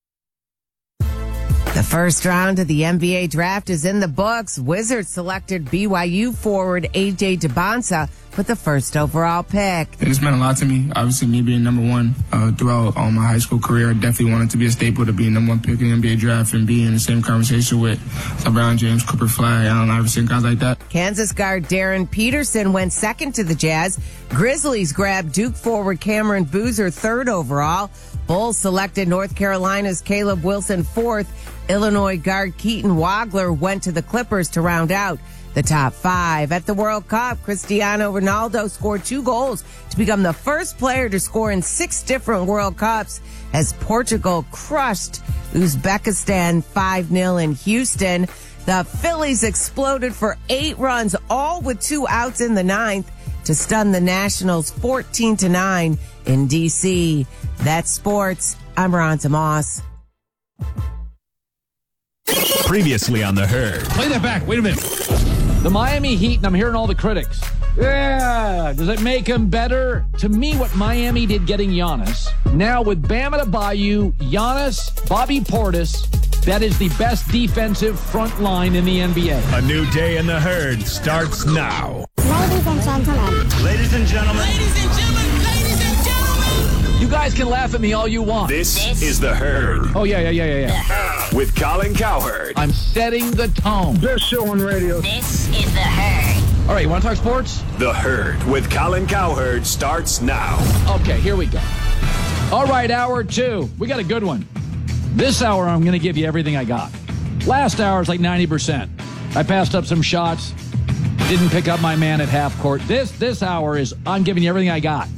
The first round of the NBA draft is in the books. Wizards selected BYU forward A.J. Debonsa with the first overall pick. It's meant a lot to me. Obviously, me being number one throughout all my high school career, I definitely wanted to be a staple to be number one pick in the NBA draft and be in the same conversation with LeBron James, Cooper Flag, Allen Iverson, guys like that. Kansas guard Darren Peterson went second to the Jazz. Grizzlies grabbed Duke forward Cameron Boozer third overall. Bulls selected North Carolina's Caleb Wilson fourth. Illinois guard Keaton Wagler went to the Clippers to round out the top 5. At the World Cup, Cristiano Ronaldo scored 2 goals to become the first player to score in 6 different World Cups as Portugal crushed Uzbekistan 5-0 in Houston. The Phillies exploded for 8 runs, all with 2 outs in the 9th to stun the Nationals 14-9 in D.C. That's sports. I'm Ronta Moss. Previously on The Herd. Play that back. Wait a minute. The Miami Heat, and I'm hearing all the critics. Yeah. Does it make them better? To me, what Miami did getting Giannis, now with Bam Adebayo, Giannis, Bobby Portis, that is the best defensive front line in the NBA. A new day in The Herd starts now. Ladies and gentlemen. Ladies and gentlemen. Ladies and gentlemen. Ladies and gentlemen. You guys can laugh at me all you want. This is The Herd. Oh, yeah. With Colin Cowherd. I'm setting the tone. Best show on radio. This is The Herd. All right, you want to talk sports? The Herd with Colin Cowherd starts now. Okay, here we go. All right, hour 2. We got a good one. This hour, I'm going to give you everything I got. Last hour is like 90%. I passed up some shots. Didn't pick up my man at half court. This hour is I'm giving you everything I got.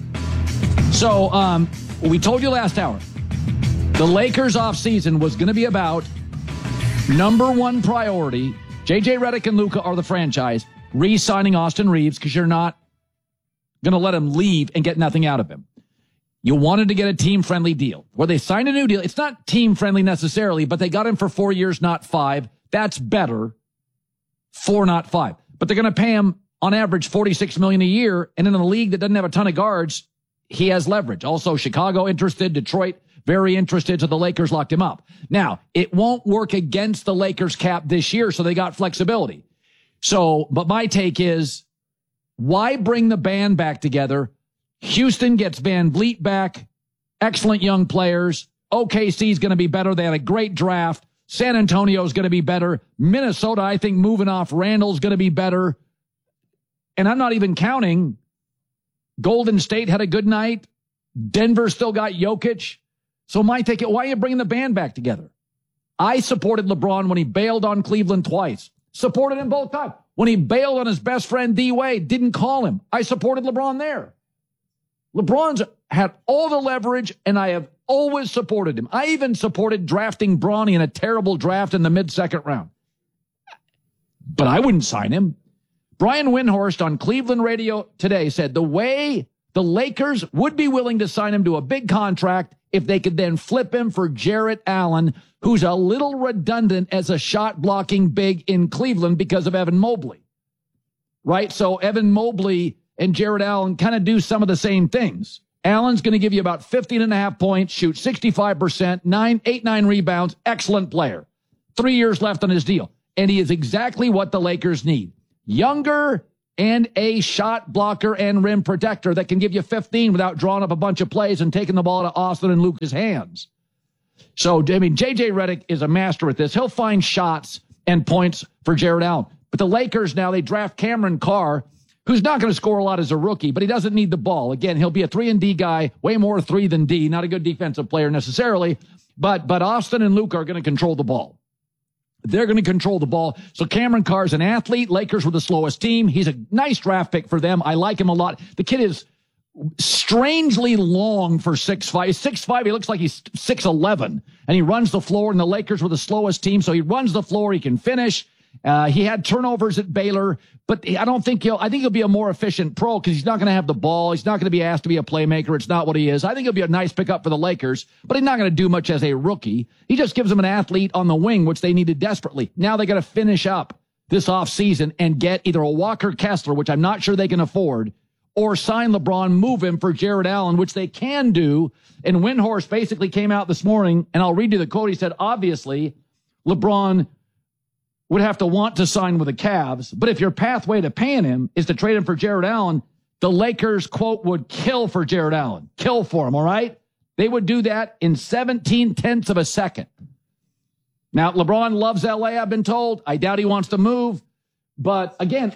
So we told you last hour, the Lakers offseason was going to be about number 1 priority. J.J. Redick and Luka are the franchise. Re-signing Austin Reeves because you're not going to let him leave and get nothing out of him. You wanted to get a team-friendly deal. Where they signed a new deal. It's not team-friendly necessarily, but they got him for 4 years, not 5. That's better. 4, not 5. But they're going to pay him on average $46 million a year. And in a league that doesn't have a ton of guards, he has leverage. Also, Chicago interested, Detroit very interested, so the Lakers locked him up. Now, it won't work against the Lakers cap this year, so they got flexibility. But my take is, why bring the band back together? Houston gets Van Vliet back. Excellent young players. OKC's going to be better. They had a great draft. San Antonio's going to be better. Minnesota, I think, moving off Randall's going to be better. And I'm not even counting Golden State had a good night. Denver still got Jokic. So my take, why are you bringing the band back together? I supported LeBron when he bailed on Cleveland twice. Supported him both times. When he bailed on his best friend D-Wade, didn't call him. I supported LeBron there. LeBron's had all the leverage, and I have always supported him. I even supported drafting Bronny in a terrible draft in the mid-second round. But I wouldn't sign him. Brian Windhorst on Cleveland radio today said the way The Lakers would be willing to sign him to a big contract if they could then flip him for Jarrett Allen, who's a little redundant as a shot-blocking big in Cleveland because of Evan Mobley. Right? So Evan Mobley and Jarrett Allen kind of do some of the same things. Allen's going to give you about 15.5 points, shoot 65%, 9 rebounds, excellent player. 3 years left on his deal. And he is exactly what the Lakers need. Younger and a shot blocker and rim protector that can give you 15 without drawing up a bunch of plays and taking the ball out of Austin and Luka's hands. So, I mean, J.J. Redick is a master at this. He'll find shots and points for Jarrett Allen. But the Lakers now, they draft Cameron Carr, who's not going to score a lot as a rookie, but he doesn't need the ball. Again, he'll be a 3-and-D guy, way more 3 than D, not a good defensive player necessarily, but Austin and Luka are going to control the ball. They're going to control the ball. So Cameron Carr's an athlete. Lakers were the slowest team. He's a nice draft pick for them. I like him a lot. The kid is strangely long for 6'5". He's 6'5". He looks like he's 6'11", and he runs the floor, and the Lakers were the slowest team, so he runs the floor. He can finish. He had turnovers at Baylor, but I think he'll be a more efficient pro because he's not going to have the ball. He's not going to be asked to be a playmaker. It's not what he is. I think he'll be a nice pickup for the Lakers, but he's not going to do much as a rookie. He just gives them an athlete on the wing, which they needed desperately. Now they got to finish up this offseason and get either a Walker Kessler, which I'm not sure they can afford, or sign LeBron, move him for Jarrett Allen, which they can do. And Windhorst basically came out this morning, and I'll read you the quote. He said, obviously, LeBron would have to want to sign with the Cavs, but if your pathway to paying him is to trade him for Jarrett Allen, the Lakers, quote, would kill for Jarrett Allen. Kill for him, all right? They would do that in 17/10 of a second. Now, LeBron loves L.A., I've been told. I doubt he wants to move. But, again,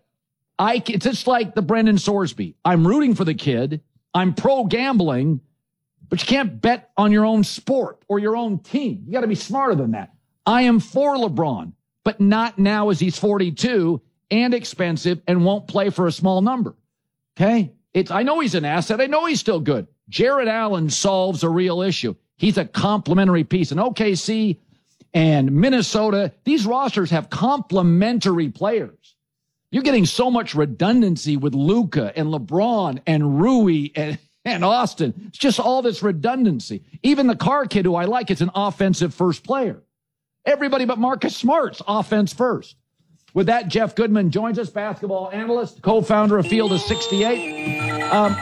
it's just like the Brendan Sorsby. I'm rooting for the kid. I'm pro-gambling, but you can't bet on your own sport or your own team. You got to be smarter than that. I am for LeBron, but not now as he's 42 and expensive and won't play for a small number. Okay? I know he's an asset. I know he's still good. Jarrett Allen solves a real issue. He's a complementary piece. And OKC and Minnesota, these rosters have complementary players. You're getting so much redundancy with Luka and LeBron and Rui and Austin. It's just all this redundancy. Even the Carr kid, who I like, is an offensive first player. Everybody but Marcus Smart's offense first. With that, Jeff Goodman joins us, basketball analyst, co-founder of Field of 68.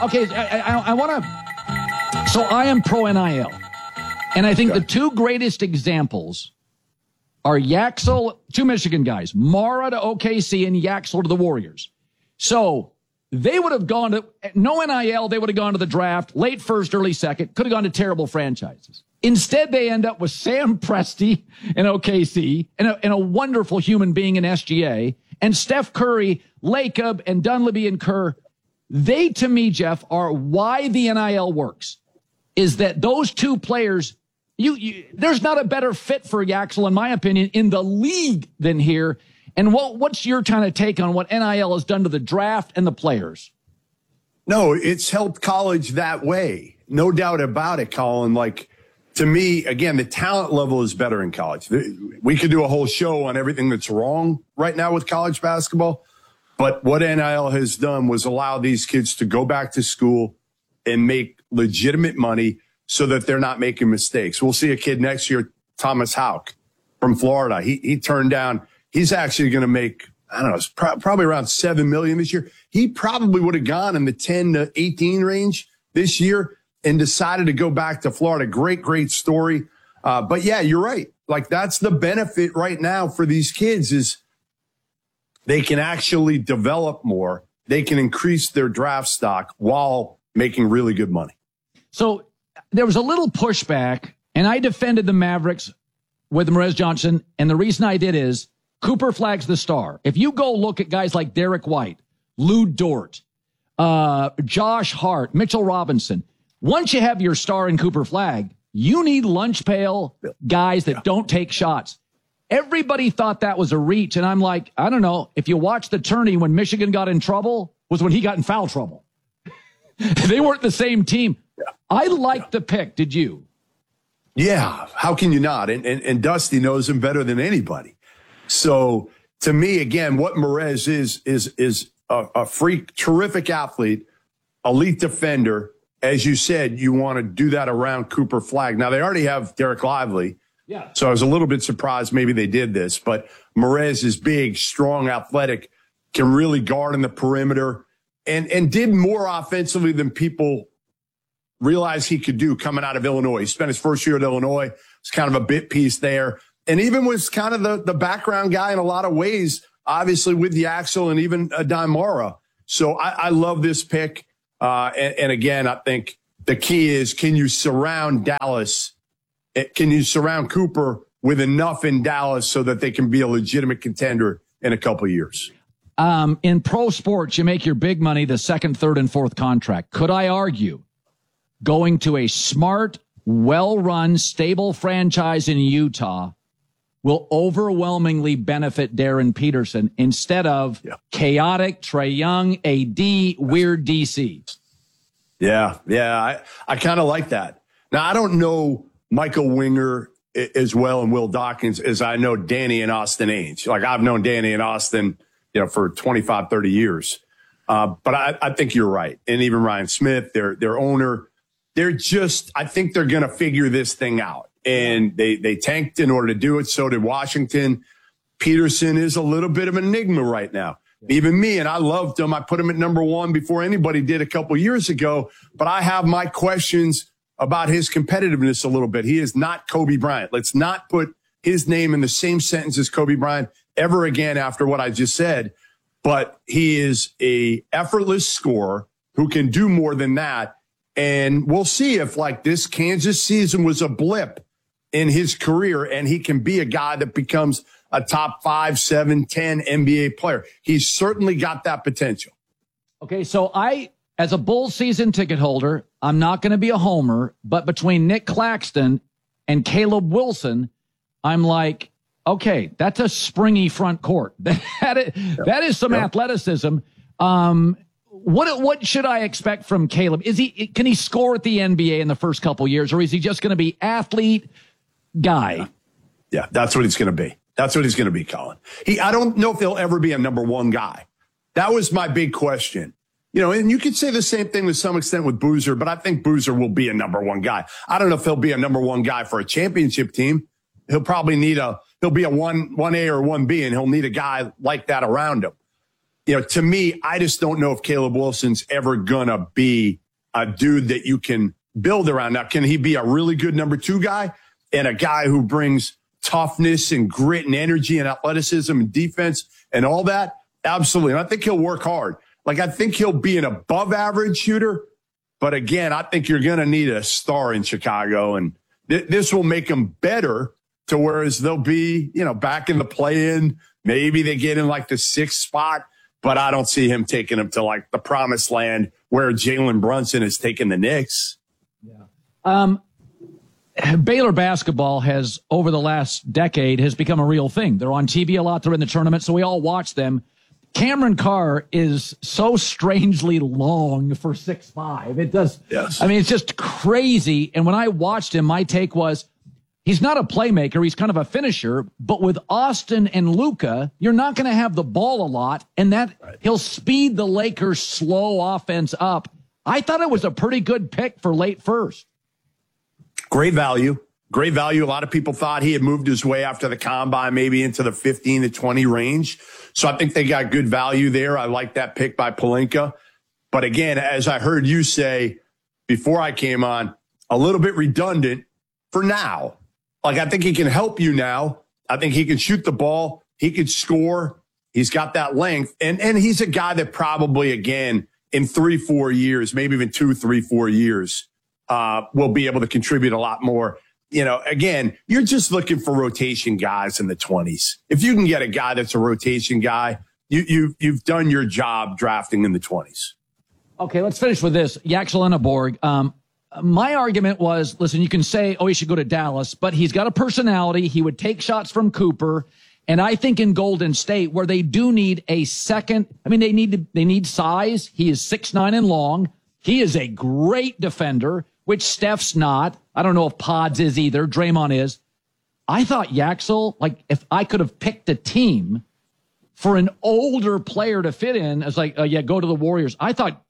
I want to... So I am pro-NIL. And I think the two greatest examples are Yaxel, two Michigan guys, Mara to OKC and Yaxel to the Warriors. So they would have gone to... No NIL, they would have gone to the draft, late first, early second, could have gone to terrible franchises. Instead, they end up with Sam Presti in OKC and a wonderful human being in SGA, and Steph Curry, Lacob, and Dunleavy and Kerr. They, to me, Jeff, are why the NIL works, is that those two players, there's not a better fit for Yaxel, in my opinion, in the league than here. And what's your kind of take on what NIL has done to the draft and the players? No, it's helped college that way. No doubt about it, Colin. Like, to me, again, the talent level is better in college. We could do a whole show on everything that's wrong right now with college basketball. But what NIL has done was allow these kids to go back to school and make legitimate money so that they're not making mistakes. We'll see a kid next year, Thomas Houck from Florida. He turned down. He's actually going to make, I don't know, probably around $7 million this year. He probably would have gone in the 10 to 18 range this year and decided to go back to Florida. Great story. But yeah, you're right. Like, that's the benefit right now for these kids is they can actually develop more. They can increase their draft stock while making really good money. So there was a little pushback, and I defended the Mavericks with Morez Johnson. And the reason I did is Cooper Flagg's the star. If you go look at guys like Derek White, Lou Dort, Josh Hart, Mitchell Robinson, once you have your star in Cooper Flagg, you need lunch pail guys that don't take shots. Everybody thought that was a reach, and I'm like, I don't know. If you watch the tourney, when Michigan got in trouble was when he got in foul trouble. They weren't the same team. I liked the pick. Did you? Yeah. How can you not? And Dusty knows him better than anybody. So to me, again, what Morez is a freak, terrific athlete, elite defender. As you said, you want to do that around Cooper Flagg. Now, they already have Derek Lively. Yeah. So I was a little bit surprised maybe they did this. But Merez is big, strong, athletic, can really guard in the perimeter, and did more offensively than people realized he could do coming out of Illinois. He spent his first year at Illinois. It's kind of a bit piece there. And even was kind of the background guy in a lot of ways, obviously with Yaxel and even Daimara. So I love this pick. And again, I think the key is, can you surround Dallas? Can you surround Cooper with enough in Dallas so that they can be a legitimate contender in a couple of years? In pro sports, you make your big money the second, third, and fourth contract. Could I argue going to a smart, well-run, stable franchise in Utah will overwhelmingly benefit Darren Peterson instead of chaotic Trae Young, AD, weird DC? Yeah. I kind of like that. Now, I don't know Michael Winger as well and Will Dawkins as I know Danny and Austin Ainge. Like, I've known Danny and Austin, for 25, 30 years. But I think you're right. And even Ryan Smith, their owner, I think they're going to figure this thing out. And they tanked in order to do it. So did Washington. Peterson is a little bit of an enigma right now. Even me, and I loved him. I put him at number one before anybody did a couple years ago. But I have my questions about his competitiveness a little bit. He is not Kobe Bryant. Let's not put his name in the same sentence as Kobe Bryant ever again after what I just said. But he is a effortless scorer who can do more than that. And we'll see if, like, this Kansas season was a blip in his career and he can be a guy that becomes a top 5, 7, 10 NBA player. He's certainly got that potential. Okay, so as a Bulls season ticket holder, I'm not going to be a homer, but between Nick Claxton and Caleb Wilson, I'm like, okay, that's a springy front court. That is some athleticism. What should I expect from Caleb? Can he score at the NBA in the first couple years, or is he just going to be athlete guy? Yeah, that's what he's going to be. That's what he's going to be, Colin. I don't know if he'll ever be a number one guy. That was my big question. And you could say the same thing to some extent with Boozer, but I think Boozer will be a number one guy. I don't know if he'll be a number one guy for a championship team. He'll probably he'll be a 1A or 1B, and he'll need a guy like that around him. To me, I just don't know if Caleb Wilson's ever going to be a dude that you can build around. Now, can he be a really good number two guy and a guy who brings toughness and grit and energy and athleticism and defense and all that? Absolutely. And I think he'll work hard. Like, I think he'll be an above average shooter. But again, I think you're going to need a star in Chicago, and this will make him better to whereas they'll be, back in the play-in. Maybe they get in like the 6th spot, but I don't see him taking them to like the promised land where Jalen Brunson has taken the Knicks. Baylor basketball has, over the last decade, has become a real thing. They're on TV a lot. They're in the tournament, so we all watch them. Cameron Carr is so strangely long for 6'5". It does. Yes. I mean, it's just crazy. And when I watched him, my take was, he's not a playmaker. He's kind of a finisher. But with Austin and Luka, you're not going to have the ball a lot, and he'll speed the Lakers' slow offense up. I thought it was a pretty good pick for late first. Great value. Great value. A lot of people thought he had moved his way after the combine, maybe into the 15 to 20 range. So I think they got good value there. I like that pick by Pelinka. But again, as I heard you say before I came on, a little bit redundant for now. Like, I think he can help you now. I think he can shoot the ball. He can score. He's got that length. And he's a guy that probably, again, in 3-4 years, maybe even 2, 3, 4 years, will be able to contribute a lot more. Again, you're just looking for rotation guys in the 20s. If you can get a guy that's a rotation guy, you've done your job drafting in the 20s. Okay, let's finish with this. Yaxel Enneborg. My argument was, listen, you can say, he should go to Dallas, but he's got a personality. He would take shots from Cooper. And I think in Golden State, where they do need a second, they need size. He is 6'9" and long. He is a great defender, which Steph's not. I don't know if Pods is either. Draymond is. I thought Yaxel, if I could have picked a team for an older player to fit in, as go to the Warriors. I thought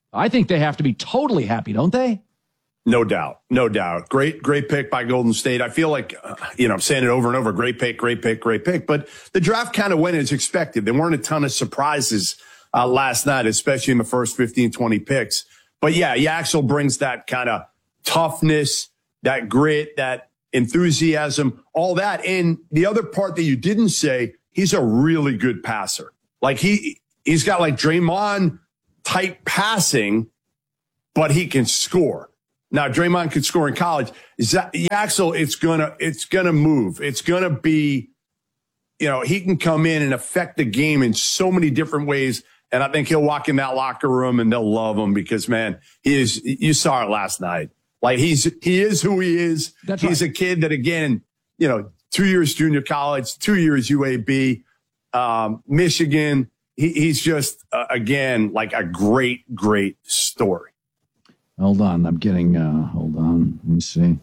I think they have to be totally happy, don't they? No doubt. No doubt. Great pick by Golden State. I feel like, I'm saying it over and over. Great pick. But the draft kind of went as expected. There weren't a ton of surprises last night, especially in the first 15, 20 picks. But yeah, Yaxel brings that kind of toughness, that grit, that enthusiasm, all that. And the other part that you didn't say, he's a really good passer. Like he's got like Draymond type passing, but he can score. Now, Draymond could score in college. Yaxel, it's gonna move. It's gonna be, he can come in and affect the game in so many different ways. And I think he'll walk in that locker room and they'll love him because, man, you saw it last night. Like he is who he is. He's a kid that, again, 2 years junior college, 2 years UAB, Michigan. He's just, again, like a great story. Hold on. I'm getting, hold on. Let me see.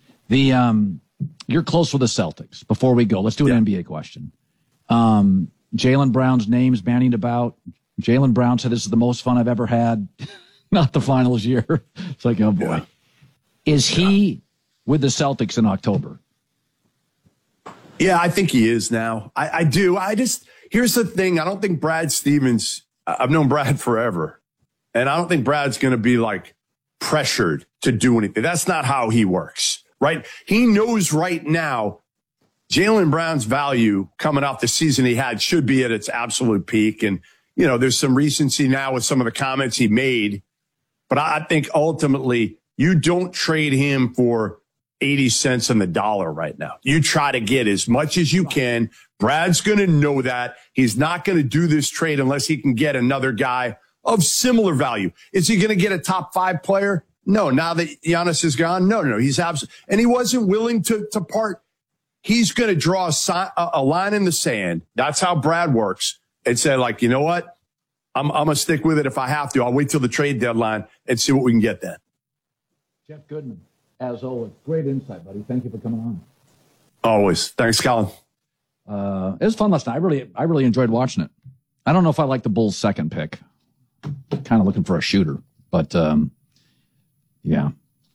You're close with the Celtics. Before we go, let's do an NBA question. Jaylen Brown's name's bandied about. Jaylen Brown said, this is the most fun I've ever had. Not the finals year. It's like, oh boy. Yeah. Is he with the Celtics in October? Yeah, I think he is now. I do. Here's the thing. I don't think Brad Stevens, I've known Brad forever. And I don't think Brad's going to be like pressured to do anything. That's not how he works, right? He knows right now Jaylen Brown's value coming off the season he had should be at its absolute peak. And, there's some recency now with some of the comments he made. But I think ultimately you don't trade him for 80 cents on the dollar right now. You try to get as much as you can. Brad's going to know that. He's not going to do this trade unless he can get another guy of similar value. Is he going to get a top 5 player? No. Now that Giannis is gone? No. He's and he wasn't willing to part. He's going to draw a line in the sand. That's how Brad works. And say, like, you know what? I'm going to stick with it if I have to. I'll wait till the trade deadline and see what we can get then. Jeff Goodman, as always, great insight, buddy. Thank you for coming on. Always. Thanks, Colin. It was fun last night. I really enjoyed watching it. I don't know if I like the Bulls' second pick. Kind of looking for a shooter, but yeah.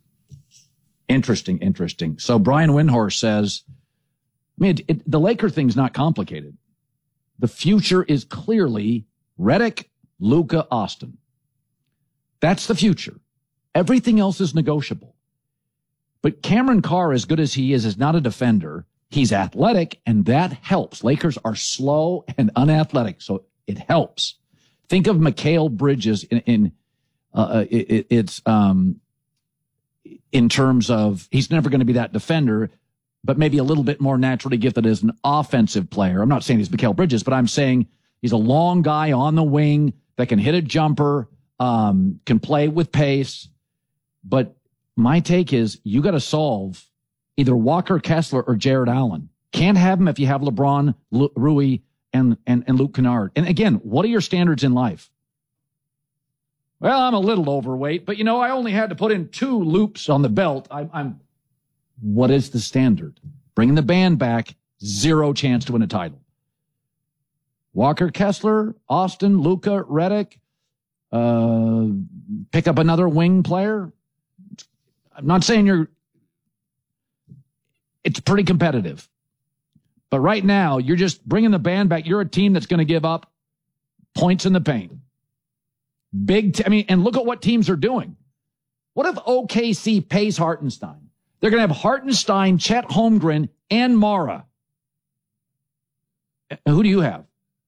Interesting. So Brian Windhorst says, the Laker thing's not complicated. The future is clearly Redick, Luka, Austin. That's the future. Everything else is negotiable. But Cameron Carr, as good as he is not a defender. He's athletic, and that helps. Lakers are slow and unathletic, so it helps. Think of Mikal Bridges in terms of he's never going to be that defender, but maybe a little bit more naturally gifted as an offensive player. I'm not saying he's Mikal Bridges, but I'm saying he's a long guy on the wing that can hit a jumper, can play with pace. But my take is you got to solve either Walker Kessler or Jared Allen. Can't have him if you have LeBron, Rui, and Luke Kennard. And again, what are your standards in life? Well, I'm a little overweight, but I only had to put in 2 loops on the belt. What is the standard? Bringing the band back, 0 chance to win a title. Walker Kessler, Austin, Luka, Redick, pick up another wing player. I'm not saying it's pretty competitive. But right now, you're just bringing the band back. You're a team that's going to give up points in the paint. And look at what teams are doing. What if OKC pays Hartenstein? They're going to have Hartenstein, Chet Holmgren, and Mara. Who do you have?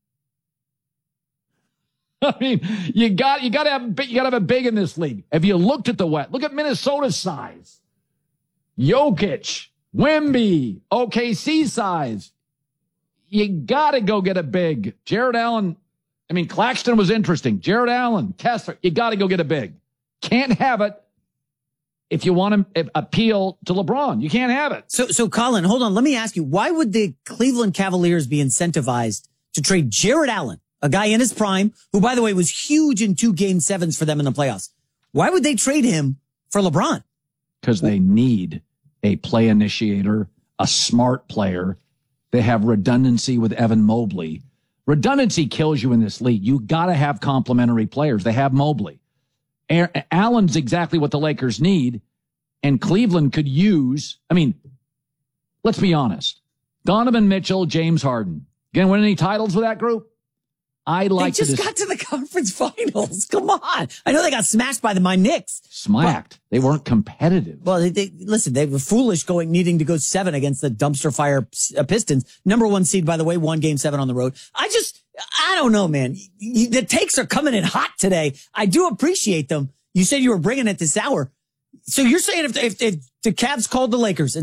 You got to have a big in this league. Have you looked at the West? Look at Minnesota's size. Jokic, Wemby, OKC size. You got to go get a big. Jared Allen. Claxton was interesting. Jared Allen, Kessler. You got to go get a big. Can't have it if you want to appeal to LeBron. You can't have it. So Colin, hold on. Let me ask you, why would the Cleveland Cavaliers be incentivized to trade Jared Allen, a guy in his prime, who, by the way, was huge in 2 Game 7s for them in the playoffs? Why would they trade him for LeBron? Because they need a play initiator, a smart player. They have redundancy with Evan Mobley. Redundancy kills you in this league. You got to have complementary players. They have Mobley. Allen's exactly what the Lakers need, and Cleveland could use. I mean, let's be honest. Donovan Mitchell, James Harden. Gonna win any titles with that group? They just got to the conference finals. Come on. I know they got smashed by my Knicks. Smacked. They weren't competitive. Well, listen, they were foolish needing to go 7 against the dumpster fire Pistons. Number 1 seed, by the way, won game 7 on the road. I don't know, man. The takes are coming in hot today. I do appreciate them. You said you were bringing it this hour. So you're saying if the Cavs called the Lakers and